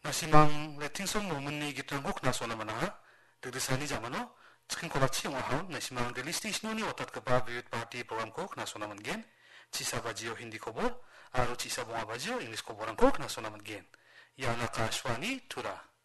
Nasimang leting nomini gitrangku kena sona mana degdesani jamano cikin kolachi wahau nasimang delisti isnuni otat keba viewed party programku kena sona mangen cisa bajio hindi kobor aru cisa bunga bajio English koborangku kena sona mangen yana kashwani tura